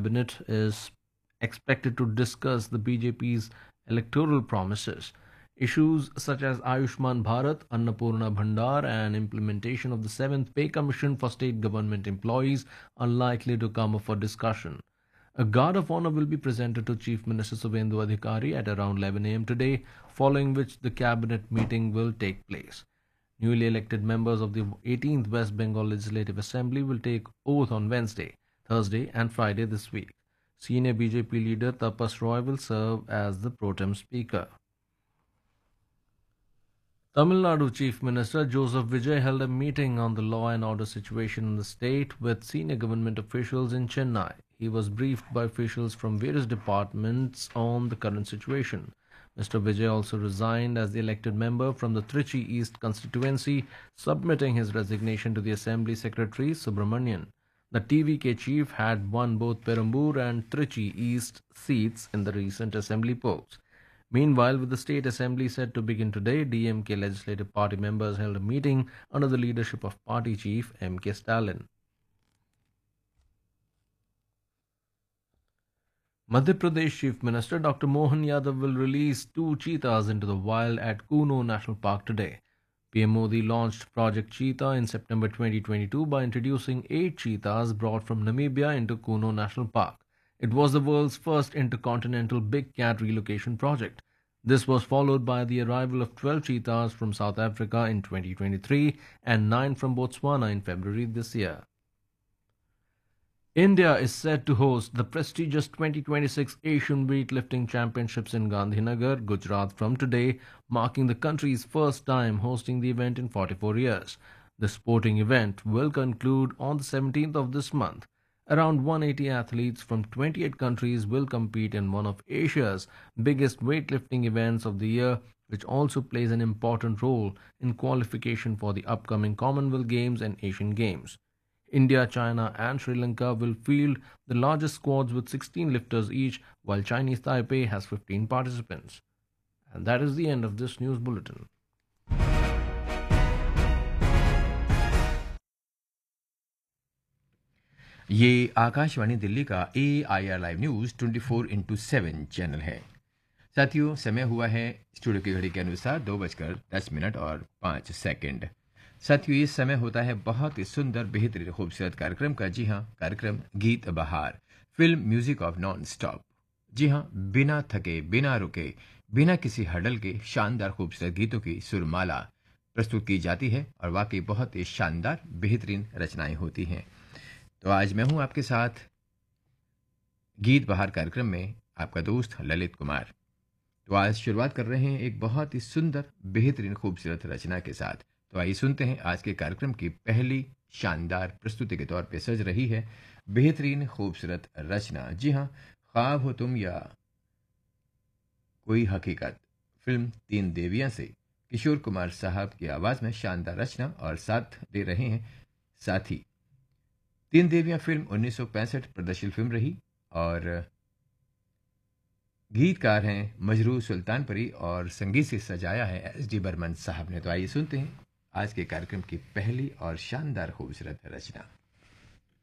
cabinet is expected to discuss the BJP's electoral promises. Issues such as Ayushman Bharat, Annapurna Bhandar, and implementation of the 7th Pay Commission for state government employees are likely to come up for discussion. A guard of honor will be presented to Chief Minister Subhendu Adhikari at around 11 a.m. today, following which the cabinet meeting will take place. Newly elected members of the 18th West Bengal Legislative Assembly will take oath on Wednesday, Thursday, and Friday this week. Senior BJP leader Tapas Roy will serve as the pro tem speaker. Tamil Nadu Chief Minister Joseph Vijay held a meeting on the law and order situation in the state with senior government officials in Chennai. He was briefed by officials from various departments on the current situation. Mr. Vijay also resigned as the elected member from the Trichy East constituency, submitting his resignation to the Assembly Secretary Subramanian. The TVK chief had won both Perambur and Trichy East seats in the recent Assembly polls. Meanwhile, with the state assembly set to begin today, DMK legislative party members held a meeting under the leadership of party chief M.K. Stalin. Madhya Pradesh Chief Minister Dr. Mohan Yadav will release 2 cheetahs into the wild at Kuno National Park today. PM Modi launched Project Cheetah in September 2022 by introducing 8 cheetahs brought from Namibia into Kuno National Park. It was the world's first intercontinental big cat relocation project. This was followed by the arrival of 12 cheetahs from South Africa in 2023 and 9 from Botswana in February this year. India is set to host the prestigious 2026 Asian Weightlifting Championships in Gandhinagar, Gujarat from today, marking the country's first time hosting the event in 44 years. The sporting event will conclude on the 17th of this month. Around 180 athletes from 28 countries will compete in one of Asia's biggest weightlifting events of the year, which also plays an important role in qualification for the upcoming Commonwealth Games and Asian Games. India, China, and Sri Lanka will field the largest squads with 16 lifters each, while Chinese Taipei has 15 participants. And that is the end of this news bulletin. ये आकाशवाणी दिल्ली का AIR live news 24/7 channel है। साथियों, समय हुआ है studio की घड़ी के अनुसार 2:10 और 5 सेकंड। साथियों, ये समय होता है बहुत ही सुंदर, बेहतरीन, खूबसूरत कार्यक्रम का। जी हाँ, कार्यक्रम गीत बहार, film music of non stop. जी हाँ, बिना थके, बिना रुके, बिना किसी हडल के शानदार खूबसूरत गीतों की सुरमाला प्रस्तुत की जाती है और वाकई बहुत ही शानदार, बेहतरीन रचनाएं होती हैं। तो आज मैं हूं आपके साथ गीत बहार कार्यक्रम में, आपका दोस्त ललित कुमार। तो आज शुरुआत कर रहे हैं एक बहुत ही सुंदर, बेहतरीन, खूबसूरत रचना के साथ। तो आइए सुनते हैं आज के कार्यक्रम की पहली शानदार प्रस्तुति के तौर पे सज रही है बेहतरीन खूबसूरत रचना। जी हाँ, ख्वाब हो तुम या कोई हकीकत, फिल्म 3 देवियां से किशोर कुमार साहब की आवाज में शानदार रचना और साथ दे रहे हैं साथी। 3 देवियां फिल्म 1965 प्रदर्शित फिल्म रही और गीतकार हैं मजरूह सुल्तानपुरी और संगीत से सजाया है SD बर्मन साहब ने। तो आइए सुनते हैं आज के कार्यक्रम की पहली और शानदार खूबसूरत रचना।